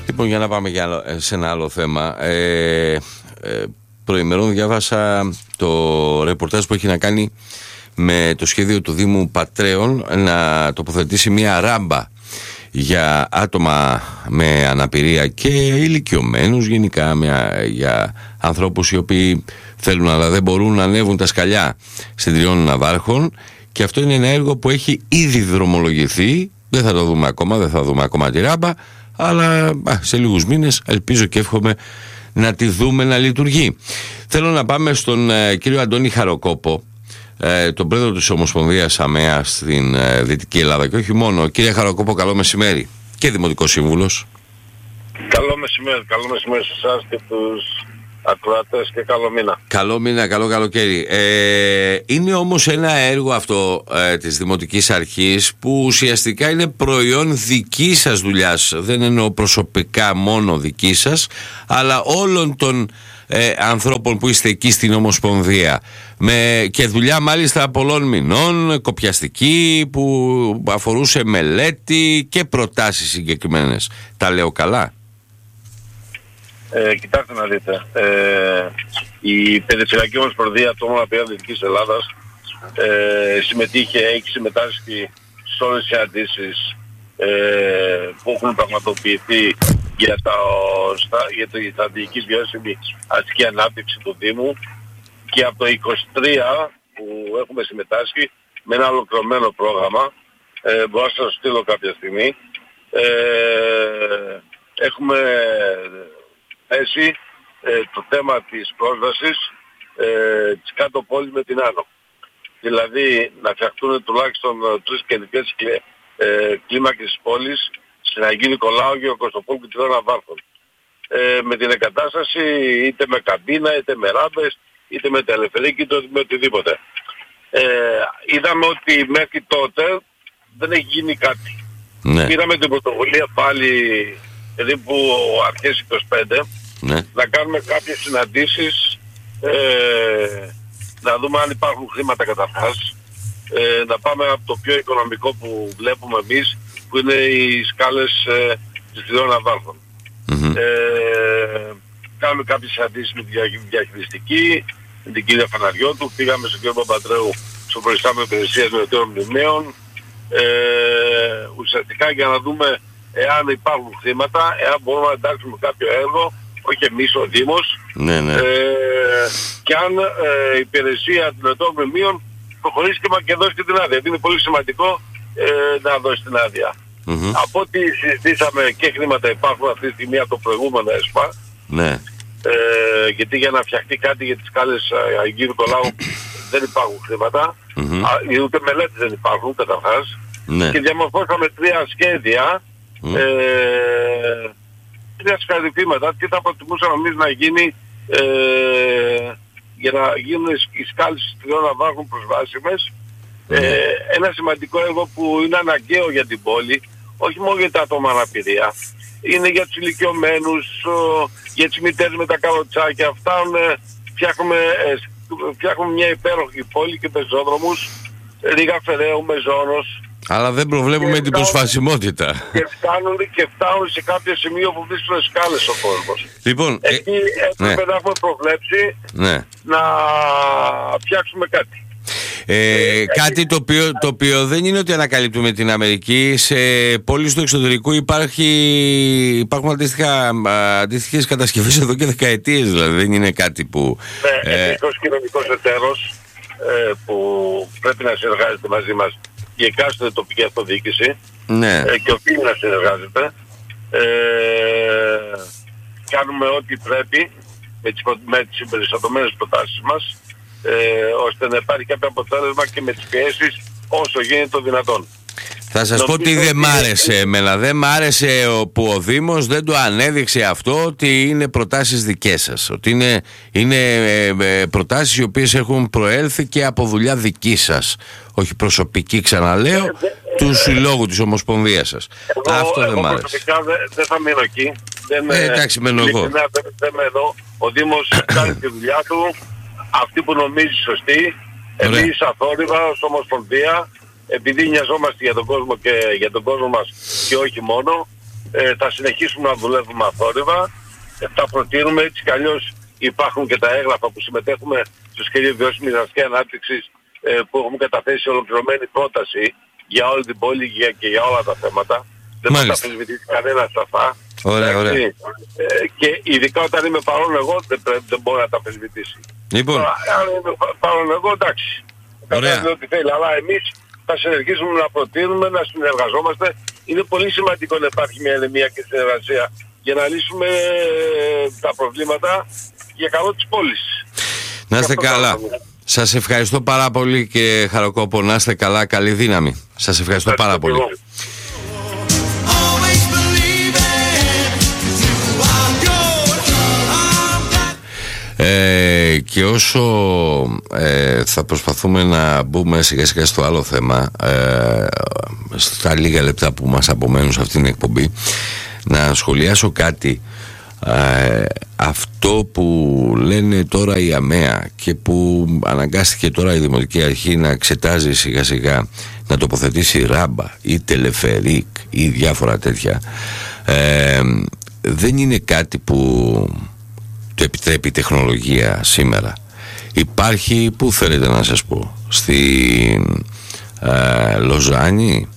Λοιπόν, για να πάμε σε ένα άλλο θέμα. Προημερών διάβασα το ρεπορτάζ που έχει να κάνει με το σχέδιο του Δήμου Πατρέων να τοποθετήσει μια ράμπα για άτομα με αναπηρία και ηλικιωμένους, γενικά για ανθρώπους οι οποίοι θέλουν αλλά δεν μπορούν να ανέβουν τα σκαλιά στην Τριών Ναυάρχων, και αυτό είναι ένα έργο που έχει ήδη δρομολογηθεί. Δεν θα το δούμε ακόμα, δεν θα δούμε ακόμα τη ράμπα, αλλά σε λίγους μήνες ελπίζω και εύχομαι να τη δούμε να λειτουργεί. Θέλω να πάμε στον κύριο Αντώνη Χαροκόπο, τον πρόεδρο της Ομοσπονδίας ΑΜΕΑ στην Δυτική Ελλάδα και όχι μόνο. Κύριε Χαροκόπο, καλό μεσημέρι, και Δημοτικός Σύμβουλος. Καλό μεσημέρι σε εσάς και τους ακροατές και καλό μήνα. Καλό μήνα, καλό καλοκαίρι. Είναι όμως ένα έργο αυτό της Δημοτικής Αρχής που ουσιαστικά είναι προϊόν δική σας δουλειάς. Δεν εννοώ προσωπικά μόνο δική σας, αλλά όλων των ανθρώπων που είστε εκεί στην Ομοσπονδία, και δουλειά μάλιστα πολλών μηνών, κοπιαστική, που αφορούσε μελέτη και προτάσεις συγκεκριμένες. Τα λέω καλά? Κοιτάξτε να δείτε, η Περιφερειακή Ομοσπονδία Ατόμων Αναπηρίας Δυτικής Ελλάδας έχει συμμετάσχει σε όλες τις συναντήσεις που έχουν πραγματοποιηθεί για τη στρατηγική βιώσιμη αστική ανάπτυξη του Δήμου, και από το 23 που έχουμε συμμετάσχει με ένα ολοκληρωμένο πρόγραμμα, μπορώ να σας στείλω κάποια στιγμή, έχουμε θέσει το θέμα της πρόσβασης της κάτω πόλης με την άνω. Δηλαδή να φτιαχτούν τουλάχιστον 3 κεντρικές κλίμακες της πόλης στην Αγίου Νικολάου, Γεωργίου Κωστοπόλου και Τριών Ναυάρχων. Με την εγκατάσταση είτε με καμπίνα, είτε με ράμπες, είτε με τελεφερίκι, είτε με οτιδήποτε. Είδαμε ότι μέχρι τότε δεν έχει γίνει κάτι. Ναι. Πήραμε την πρωτοβουλία πάλι περίπου αρχές 25, ναι, να κάνουμε κάποιες συναντήσεις, να δούμε αν υπάρχουν χρήματα καταρχάς, να πάμε από το πιο οικονομικό που βλέπουμε εμείς, που είναι οι σκάλες της Τριών Ναυάρχων. Κάνουμε κάποιες συναντήσεις με τη διαχειριστική, με την κυρία Φαναριώτου, πήγαμε στον κύριο Παπαντρέου στο προϊστάμενο υπηρεσίας μελετών μνημείων, ουσιαστικά για να δούμε εάν υπάρχουν χρήματα, εάν μπορούμε να εντάξουμε κάποιο έργο, όχι εμείς ο Δήμος, και αν η υπηρεσία των μελετών μνημείων προχωρήσει και δώσει και την άδεια. Είναι πολύ σημαντικό να δώσει την άδεια. Από ό,τι συζητήσαμε, και χρήματα υπάρχουν αυτή τη στιγμή από το προηγούμενο ΕΣΠΑ. Ναι. Γιατί για να φτιαχτεί κάτι για τις σκάλες Αγίου Νικολάου δεν υπάρχουν χρήματα. Ούτε μελέτες δεν υπάρχουν καταρχάς. Ναι. Και διαμορφώσαμε 3 σχέδια, 3 σκαλυπήματα, τι θα προτιμούσαμε εμείς να γίνει για να γίνουν οι σκάλες της Τριών Ναυάρχων προσβάσιμες. Ένα σημαντικό έργο που είναι αναγκαίο για την πόλη, όχι μόνο για τα άτομα αναπηρία, είναι για τους ηλικιωμένους, για τις μητέρες με τα καροτσάκια. Φτιάχνουμε μια υπέροχη πόλη και πεζόδρομους, Ρήγα Φεραίου, Μεζόνος. Αλλά δεν προβλέπουμε την προσβασιμότητα. Και φτάνουν σε κάποιο σημείο που βρίσκουν σκάλες ο κόσμος. Λοιπόν, εκεί έπρεπε να έχουμε προβλέψει να φτιάξουμε κάτι. Κάτι το οποίο δεν είναι ότι ανακαλύπτουμε την Αμερική. Σε πόλεις του εξωτερικού υπάρχουν αντίστοιχες κατασκευές εδώ και δεκαετίες, δηλαδή δεν είναι κάτι που... Εμείς ως κοινωνικός εταίρος που πρέπει να συνεργάζεται μαζί μας η εκάστοτε τοπική αυτοδιοίκηση, και οφείλει να συνεργάζεται, κάνουμε ό,τι πρέπει με τις συμπεριστατωμένες προτάσεις μας, ώστε να υπάρχει κάποιο αποτέλεσμα και με τις πιέσεις όσο γίνεται το δυνατόν. Θα σας πω τι δεν μ' άρεσε εμένα. Δεν μ' άρεσε που ο Δήμος δεν το ανέδειξε αυτό, ότι είναι προτάσεις δικές σας. Ότι είναι προτάσεις οι οποίες έχουν προέλθει και από δουλειά δική σας. Όχι προσωπική, ξαναλέω, του συλλόγου της Ομοσπονδίας σας. Αυτό δεν μ' άρεσε. Προσωπικά δεν θα μείνω εκεί. Εντάξει, μένω εγώ. Δεν μένω. Ο Δήμος κάνει τη δουλειά του, αυτή που νομίζει σωστή. Εμείς αθόρυβα ως Ομοσπονδία, επειδή νοιαζόμαστε για τον κόσμο και για τον κόσμο μας και όχι μόνο, θα συνεχίσουμε να δουλεύουμε αθόρυβα. Τα προτείνουμε, έτσι κι αλλιώς υπάρχουν και τα έγγραφα που συμμετέχουμε στο σχέδιο βιώσιμης αστικής ανάπτυξης, που έχουμε καταθέσει ολοκληρωμένη πρόταση για όλη την πόλη και για όλα τα θέματα. Δεν θα τα αφισβητήσει κανένα αυτά. Ωραία, ωραία. Και ειδικά όταν είμαι παρόν εγώ δεν μπορεί να τα αφισβητήσει. Λοιπόν. Αν είμαι παρόν εγώ, εντάξει. Καταλαβαίνω ό,τι θέλει. Αλλά εμείς θα συνεχίσουμε να προτείνουμε, να συνεργαζόμαστε. Είναι πολύ σημαντικό να υπάρχει μια ηρεμία και συνεργασία για να λύσουμε τα προβλήματα για καλό της πόλης. Να είστε καλά. Σας ευχαριστώ πάρα πολύ και Χαροκόπο, να είστε καλά, καλή δύναμη. Σας ευχαριστώ πάρα πολύ. Και όσο θα προσπαθούμε να μπούμε σιγά σιγά στο άλλο θέμα, στα λίγα λεπτά που μας απομένουν σε αυτήν την εκπομπή, να σχολιάσω κάτι. Αυτό που λένε τώρα η ΑΜΕΑ και που αναγκάστηκε τώρα η Δημοτική Αρχή να εξετάζει σιγά σιγά να τοποθετήσει ράμπα ή τελεφερίκ ή διάφορα τέτοια, δεν είναι κάτι που το επιτρέπει η τεχνολογία σήμερα. Υπάρχει, πού θέλετε να σας πω, στην Λοζάνη,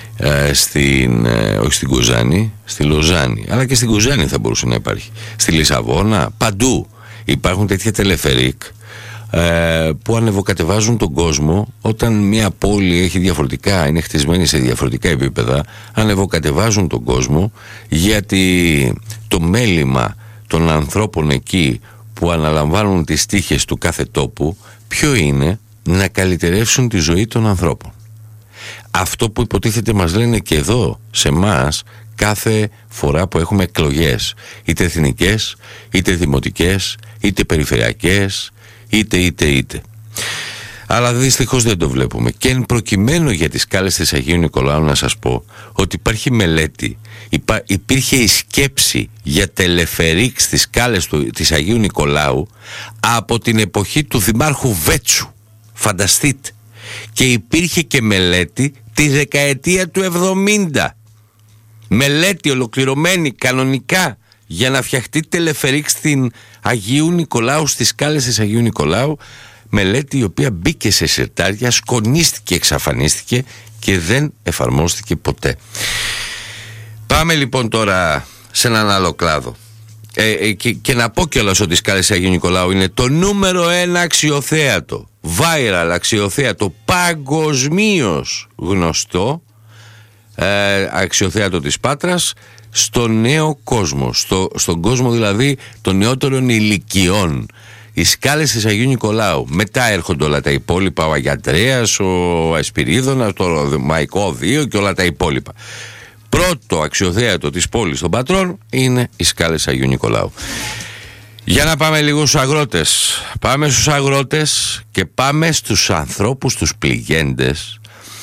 όχι στην Κοζάνη, στη Λοζάνη, αλλά και στην Κοζάνη θα μπορούσε να υπάρχει, στη Λισαβόνα, παντού υπάρχουν τέτοια τελεφερίκ που ανεβοκατεβάζουν τον κόσμο. Όταν μια πόλη έχει διαφορετικά, είναι χτισμένη σε διαφορετικά επίπεδα, ανεβοκατεβάζουν τον κόσμο, γιατί το μέλημα των ανθρώπων εκεί που αναλαμβάνουν τις τύχες του κάθε τόπου, ποιο είναι? Να καλυτερεύσουν τη ζωή των ανθρώπων. Αυτό που υποτίθεται μας λένε και εδώ σε εμάς κάθε φορά που έχουμε εκλογές, είτε εθνικές, είτε δημοτικές, είτε περιφερειακές, είτε. Αλλά δυστυχώς δεν το βλέπουμε. Και εν προκειμένου για τις σκάλες της Αγίου Νικολάου να σας πω ότι υπάρχει μελέτη, υπήρχε η σκέψη για τελεφερίκ στις σκάλες της Αγίου Νικολάου από την εποχή του Δημάρχου Βέτσου. Φανταστείτε. Και υπήρχε και μελέτη τη δεκαετία του 70. Μελέτη ολοκληρωμένη κανονικά για να φτιαχτεί τελεφερίκ στην Αγίου Νικολάου, στις σκάλες της Αγίου Νικολάου. Μελέτη η οποία μπήκε σε συρτάρια, σκονίστηκε, εξαφανίστηκε και δεν εφαρμόστηκε ποτέ. Πάμε λοιπόν τώρα σε έναν άλλο κλάδο. Και να πω κιόλας ότι οι σκάλες της Αγίου Νικολάου είναι το νούμερο 1 αξιοθέατο, viral αξιοθέατο, παγκοσμίως γνωστό αξιοθέατο της Πάτρας στο νέο κόσμο, στον κόσμο δηλαδή των νεότερων ηλικιών. Οι σκάλες της Αγίου Νικολάου. Μετά έρχονται όλα τα υπόλοιπα, ο Αγιατρέας, ο Ασπυρίδωνας, το Μαϊκό 2 και όλα τα υπόλοιπα. Πρώτο αξιοθέατο της πόλης των Πατρών είναι οι σκάλες της Αγίου Νικολάου. Για να πάμε λίγο στους αγρότες. Πάμε στους αγρότες και πάμε στους ανθρώπους, τους πληγέντες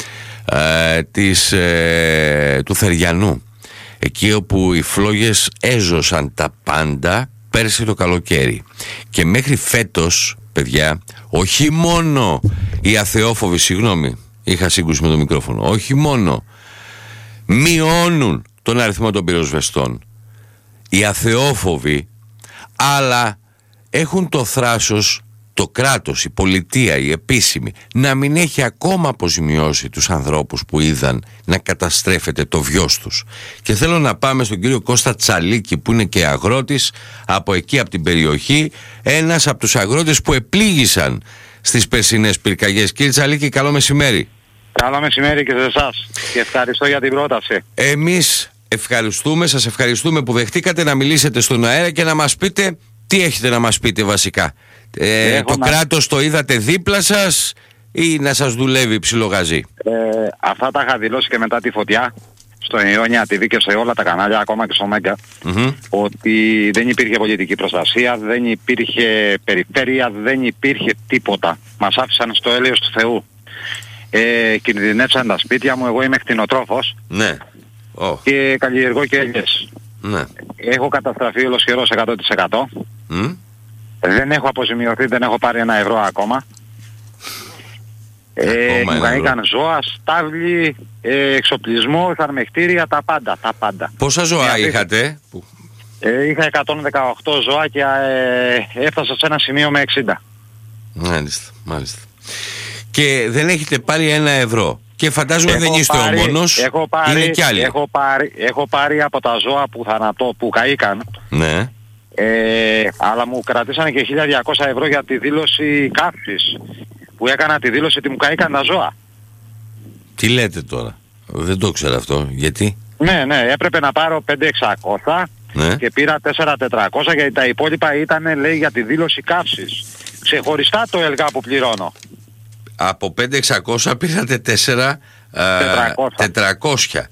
του Θεριανού. Εκεί όπου οι φλόγες έζωσαν τα πάντα πέρσι το καλοκαίρι. Και μέχρι φέτος, παιδιά, όχι μόνο οι αθεόφοβοι, συγγνώμη, είχα σύγκρουση με το μικρόφωνο, όχι μόνο μειώνουν τον αριθμό των πυροσβεστών οι αθεόφοβοι, αλλά έχουν το θράσος το κράτος, η πολιτεία, η επίσημη, να μην έχει ακόμα αποζημιώσει τους ανθρώπους που είδαν να καταστρέφεται το βιός τους. Και θέλω να πάμε στον κύριο Κώστα Τσαλίκη, που είναι και αγρότης από εκεί, από την περιοχή, ένας από τους αγρότες που επλήγησαν στις περσινές πυρκαγιές. Κύριε Τσαλίκη, καλό μεσημέρι. Καλό μεσημέρι και σε εσάς και ευχαριστώ για την πρόταση. Εμείς ευχαριστούμε, σας ευχαριστούμε που δεχτήκατε να μιλήσετε στον αέρα και να μας πείτε τι έχετε να μας πείτε βασικά. Το κράτος το είδατε δίπλα σας ή να σας δουλεύει ψιλογαζί? Αυτά τα είχα δηλώσει και μετά τη φωτιά στο Ιόνια TV και σε όλα τα κανάλια, ακόμα και στο Μέγκα, ότι δεν υπήρχε πολιτική προστασία, δεν υπήρχε περιφέρεια, δεν υπήρχε τίποτα. Μας άφησαν στο έλεος του Θεού. Κινδυνεύσαν τα σπίτια μου, εγώ είμαι κτηνοτρόφος, ναι. Και καλλιεργώ και ελιές. Ναι. Έχω καταστραφεί ολοσχερός 100%. Δεν έχω αποζημιωθεί, δεν έχω πάρει €1 ακόμα. Μου καήκαν ζώα, στάβλοι, εξοπλισμό, αρμεχτήρια, τα πάντα. Πόσα ζώα είχατε? Είχα 118 ζώα και έφτασα σε ένα σημείο με 60. Μάλιστα. Και δεν έχετε πάρει €1. Και φαντάζομαι δεν είστε ο μόνος, είναι κι άλλοι. Έχω πάρει από τα ζώα που καήκαν. Ναι. Αλλά μου κρατήσανε και €1.200 για τη δήλωση καύσης. Που έκανα τη δήλωση ότι μου καήκαν τα ζώα. Τι λέτε τώρα? Δεν το ξέρω αυτό. Γιατί? Ναι, έπρεπε να πάρω 5.600 και πήρα 4.400 γιατί τα υπόλοιπα ήταν, λέει, για τη δήλωση καύσης. Ξεχωριστά το ΕΛΓΑ που πληρώνω. Από 5.600 πήρατε 4.400.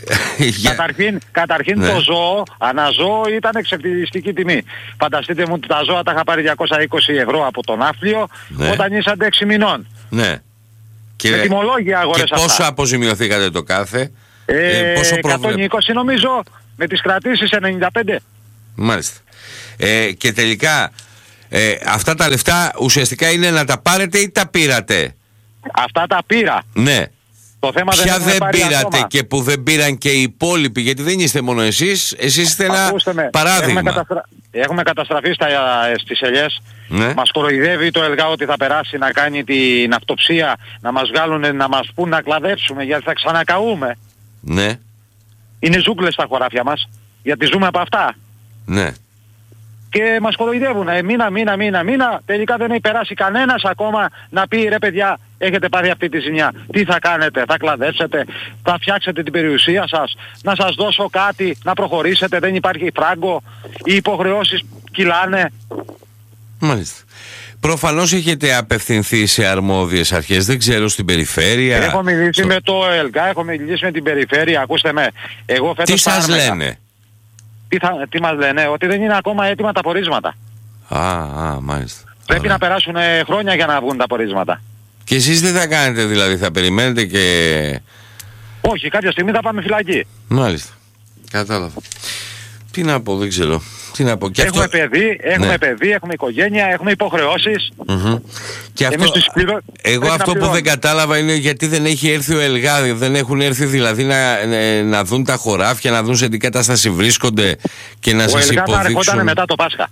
Καταρχήν το ζώο, αναζώο ήταν εξευτελιστική τιμή. Φανταστείτε μου ότι τα ζώα τα είχα πάρει €220 από τον Άφλιο όταν ήσαν 6 μηνών. Ναι. Με τιμολόγια αγορές αυτά. Και πόσο αποζημιωθήκατε το κάθε? Πόσο 120 νομίζω, με τις κρατήσεις 95. Μάλιστα. Και τελικά αυτά τα λεφτά ουσιαστικά είναι να τα πάρετε ή τα πήρατε? Αυτά τα πήρα. Ναι. Το θέμα ποια δεν πήρατε ακόμα. Και που δεν πήραν και οι υπόλοιποι? Γιατί δεν είστε μόνο εσείς είστε ένα παράδειγμα. Έχουμε καταστραφεί στις ελιές. Ναι. Μας κοροϊδεύει το ΕΛΓΑ ότι θα περάσει να κάνει την αυτοψία, να μας βγάλουν, να μας πούν να κλαδέψουμε γιατί θα ξανακαούμε. Ναι. Είναι ζούγκλες στα χωράφια μας, γιατί ζούμε από αυτά. Ναι. Και μας κοροϊδεύουν, μήνα, τελικά δεν έχει περάσει κανένας ακόμα να πει ρε παιδιά, έχετε πάρει αυτή τη ζημιά. Τι θα κάνετε, θα κλαδέψετε, θα φτιάξετε την περιουσία σας, να σας δώσω κάτι, να προχωρήσετε, δεν υπάρχει φράγκο, οι υποχρεώσεις κυλάνε. Μάλιστα. Προφανώς έχετε απευθυνθεί σε αρμόδιες αρχές, δεν ξέρω, στην περιφέρεια. Έχω μιλήσει με το ΕΛΓΑ, έχω μιλήσει με την περιφέρεια, ακούστε με. Εγώ φέτος τι σας λένε? Τι μας λένε, ότι δεν είναι ακόμα έτοιμα τα πορίσματα. Μάλιστα. Πρέπει να περάσουν χρόνια για να βγουν τα πορίσματα. Και εσείς τι θα κάνετε δηλαδή, θα περιμένετε και... Όχι, κάποια στιγμή θα πάμε φυλακή. Μάλιστα. Κατάλαβα. Τι να πω, δεν ξέρω. Τι να πω. Και έχουμε αυτό... παιδί, έχουμε οικογένεια, έχουμε υποχρεώσεις. Και εγώ αυτό που δεν κατάλαβα είναι γιατί δεν έχει έρθει ο ΕΛΓΑ, δεν έχουν έρθει δηλαδή να δουν τα χωράφια, να δουν σε τι κατάσταση βρίσκονται και να σας υποδείξουν. Ο ΕΛΓΑ θα έρχονταν μετά το Πάσχα.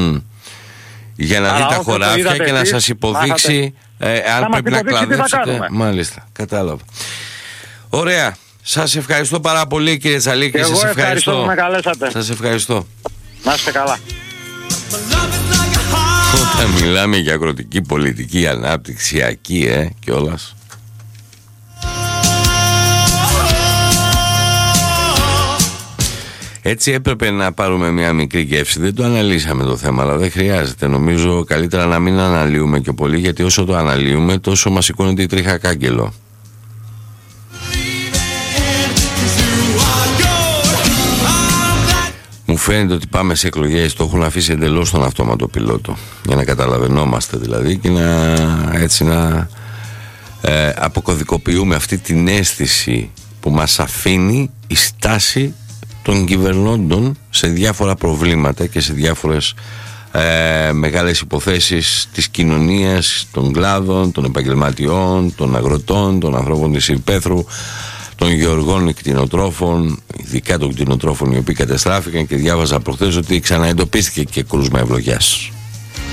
Για να δει τα χωράφια και να σας υποδείξει αν πρέπει να κλαδέψετε. Μάλιστα, κατάλαβα. Ωραία. Σας ευχαριστώ πάρα πολύ κύριε Τσαλίκη. Εγώ σας ευχαριστώ που με καλέσατε. Σας ευχαριστώ. Να είστε καλά. Όταν μιλάμε για αγροτική πολιτική, ανάπτυξιακή κιόλας. Έτσι έπρεπε να πάρουμε μια μικρή γεύση. Δεν το αναλύσαμε το θέμα, αλλά δεν χρειάζεται. Νομίζω καλύτερα να μην αναλύουμε και πολύ, γιατί όσο το αναλύουμε τόσο μας σηκώνεται η τρίχα κάγκελο. Μου φαίνεται ότι πάμε σε εκλογές, το έχουν αφήσει εντελώς τον αυτόματο πιλότο, για να καταλαβαίνόμαστε δηλαδή και να αποκωδικοποιούμε αυτή την αίσθηση που μας αφήνει η στάση των κυβερνώντων σε διάφορα προβλήματα και σε διάφορες μεγάλες υποθέσεις της κοινωνίας, των κλάδων, των επαγγελματιών, των αγροτών, των ανθρώπων της υπαίθρου, των γεωργών κτηνοτρόφων, ειδικά των κτηνοτρόφων οι οποίοι καταστράφηκαν, και διάβαζα προχθές ότι ξαναεντοπίστηκε και κρούσμα ευλογιάς.